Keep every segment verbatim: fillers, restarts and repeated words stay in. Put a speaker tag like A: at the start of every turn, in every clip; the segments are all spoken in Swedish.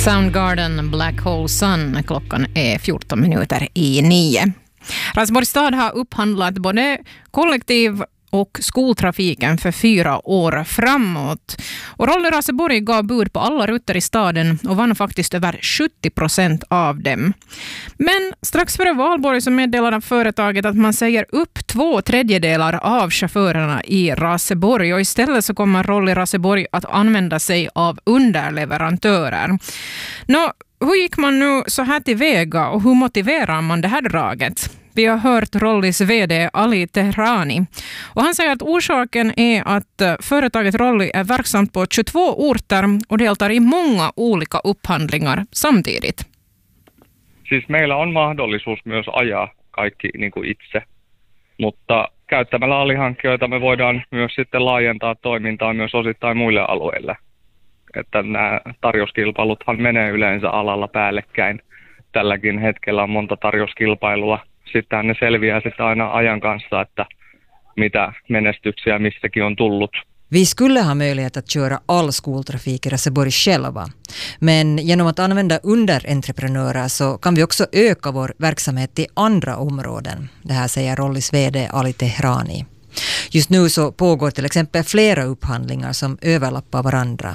A: Soundgarden, Black Hole Sun. Klockan är fjorton minuter i nio. Raseborgs stad har upphandlat både kollektiv och skoltrafiken för fyra år framåt. Och Rolly Raseborg gav bud på alla rutter i staden och vann faktiskt över sjuttio procent av dem. Men strax före valborg så meddelade företaget att man säger upp två tredjedelar av chaufförerna i Raseborg, och istället så kommer Rolly Raseborg att använda sig av underleverantörer. Nå, hur gick man nu så här tillväga och hur motiverar man det här draget? Vi har hört Rollys vd Ali Tehrani, och han säger att orsaken är att företaget Rolly är verksamt på tjugotvå orter och deltar i många olika upphandlingar samtidigt.
B: Siis meillä on mahdollisuus myös ajaa kaikki niin kuin itse, mutta käyttämällä alihankkijoita me voidaan myös sitten laajentaa toimintaa myös osittain muille alueille. Että nämä tarjouskilpailuthan menee yleensä alalla päällekkäin. Tälläkin hetkellä on monta tarjouskilpailua. Sitten ne selviää sitten aina ajan kanssa, että mitä menestyksiä missäkin on tullut.
C: Vi skulle ha möjlighet att köra all skoltrafik i Raseborg själva. Men genom att använda underentreprenörer så kan vi också öka vår verksamhet i andra områden. Det här säger Rollys vd Ali Tehrani. Just nu så pågår till exempel flera upphandlingar som överlappar varandra.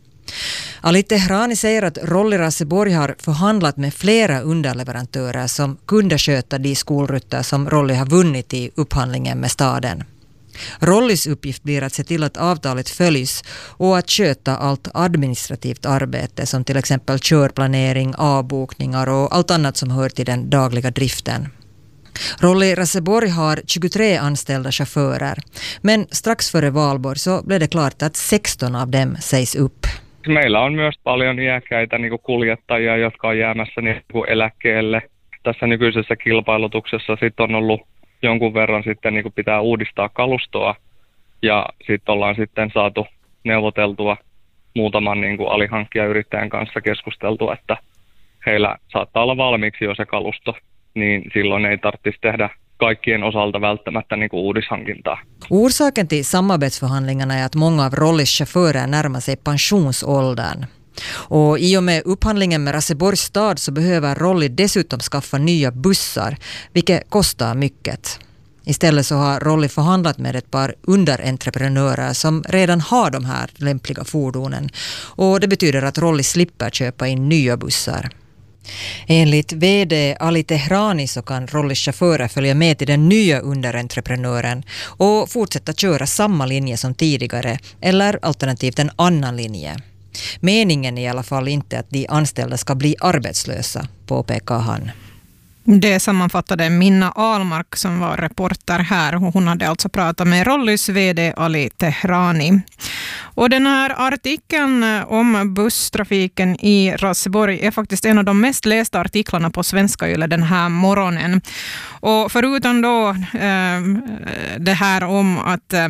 C: Ali Tehrani säger att Rolly Raseborg har förhandlat med flera underleverantörer som kunde sköta de skolrutter som Rolly har vunnit i upphandlingen med staden. Rollys uppgift blir att se till att avtalet följs och att sköta allt administrativt arbete som till exempel körplanering, avbokningar och allt annat som hör till den dagliga driften. Rolly Raseborg har tjugotre anställda chaufförer, men strax före valborg så blev det klart att sexton av dem sägs upp.
B: Meillä on myös paljon iäkkäitä niin kuin kuljettajia, jotka on jäämässä niin kuin eläkkeelle. Tässä nykyisessä kilpailutuksessa sit on ollut jonkun verran sitten niin kuin pitää uudistaa kalustoa, ja sitten ollaan sitten saatu neuvoteltua muutaman niin kuin alihankkijayrittäjän kanssa keskusteltua, että heillä saattaa olla valmiiksi jo se kalusto, niin silloin ei tarvitsisi tehdä kaikkien osalta välttämättä niin kuin uudishankintaa.
C: Orsaken till samarbetsförhandlingarna är att många av Rollys chaufförer närmar sig pensionsåldern. Och i och med upphandlingen med Raseborgs stad så behöver Rolly dessutom skaffa nya bussar, vilket kostar mycket. Istället så har Rolly förhandlat med ett par underentreprenörer som redan har de här lämpliga fordonen. Och det betyder att Rolly slipper köpa in nya bussar. Enligt vd Ali Tehrani så kan Rollys chaufförer följa med till den nya underentreprenören och fortsätta köra samma linje som tidigare, eller alternativt en annan linje. Meningen är i alla fall inte att de anställda ska bli arbetslösa, påpekar han.
A: Det sammanfattade Minna Almark som var reporter här. Hon hade alltså pratat med Rollys vd Ali Tehrani. Och den här artikeln om busstrafiken i Raseborg är faktiskt en av de mest lästa artiklarna på Svenska Yle den här morgonen. Och förutom då eh, det här om att eh,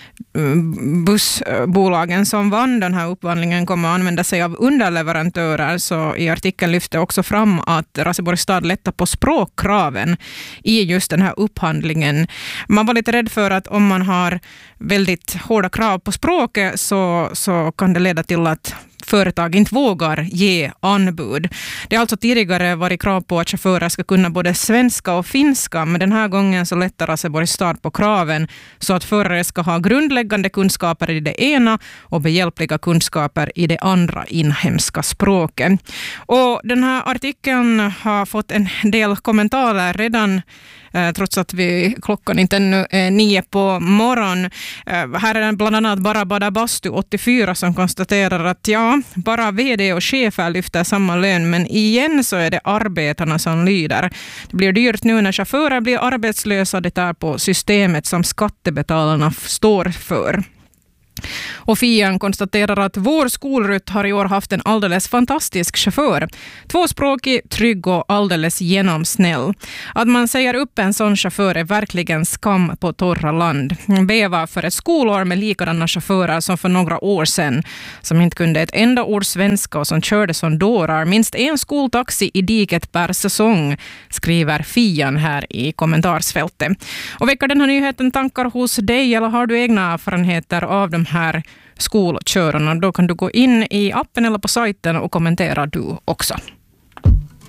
A: bussbolagen som vann den här upphandlingen kommer att använda sig av underleverantörer, så i artikeln lyfter också fram att Raseborgs stad lättar på språkkraven i just den här upphandlingen. Man var lite rädd för att om man har väldigt hårda krav på språket så, så kan det leda till att företag inte vågar ge anbud. Det har alltså tidigare varit krav på att chaufförer ska kunna både svenska och finska, men den här gången så lättar Raseborgs stad på kraven så att förare ska ha grundläggande kunskaper i det ena och behjälpliga kunskaper i det andra inhemska språket. Och den här artikeln har fått en del kommentarer redan, trots att vi klockan inte ännu är nio på morgon. Här är det bland annat bara Bada Bastu åttiofyra som konstaterar att ja, bara vd och chefer lyfter samma lön, men igen så är det arbetarna som lyder. Det blir dyrt nu när chaufförer blir arbetslösa, det är på systemet som skattebetalarna står för. Och Fian konstaterar att vår skolrutt har i år haft en alldeles fantastisk chaufför. Tvåspråkig, trygg och alldeles genomsnäll. Att man säger upp en sån chaufför är verkligen skam på torra land. Beva för ett skolår med likadana chaufförer som för några år sedan, som inte kunde ett enda ord svenska och som körde som dårar minst en skoltaxi i diket per säsong, skriver Fian här i kommentarsfältet. Och väcker den här nyheten tankar hos dig, eller har du egna erfarenheter av de de här skolkörarna. Då kan du gå in i appen eller på sajten och kommentera du också.